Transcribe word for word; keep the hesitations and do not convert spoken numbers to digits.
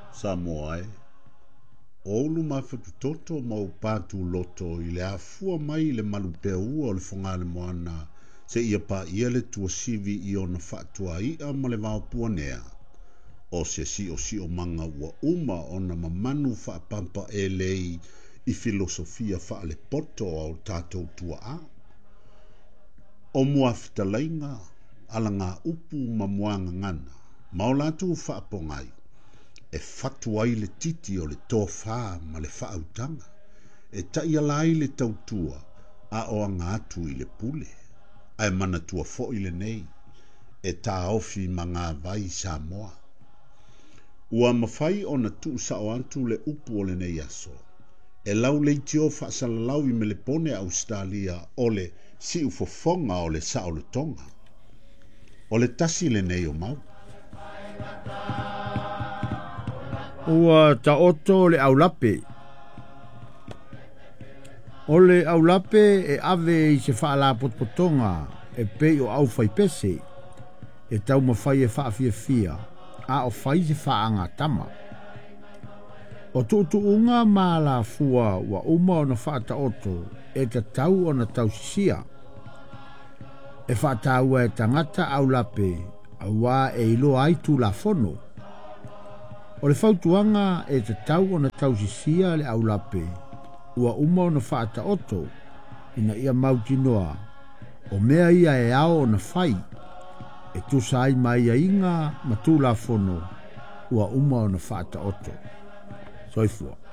Samoa e. Olu mafatu toto mau patu loto i le afua mai le malupea ua o le whangale moana se ia pa ia le tua sivi i ona whaatua ia ma le vaopua nea. O se si o si o manga ua uma ona mamanu whaapampa e lei i filosofia wha le poto au tātou tua a. O mua fitalainga ala ngā upu mamuanga ngana, maolatu whaapongai. E fatu ai le titi o le tōwha ma le whaautanga. E tai alai le tautua a o anga atu i le pule. Ai mana tua fo i le nei. E tā ofi ma ngā vai Samoa. Ua mawhai o na tu sa o antu le upu o le nei aso. E lau le tio whaasalalau i me le pone Australia o le si ufofonga o le sa o le tonga. O le tasi le nei o mau. Ua ta oto le aulape. O le aulape e ave i se whaala potpotonga e pei o au fai pese. E tau mawhai e wha fia fia. A o fai se whaanga tama. O tutu unga maa la fua wa uma o na whaata oto e ta tau o na tau sisia. E whaata ua e tangata aulape a wā e ilo aitu la fono. O le whautuanga e te tau o na tau sisia le aulape, ua uma o na whaata oto, ina ia mautinoa, o mea ia e ao o na whai, e tu sai mai a inga ma tu la fono, ua uma o na whaata oto. Soifua.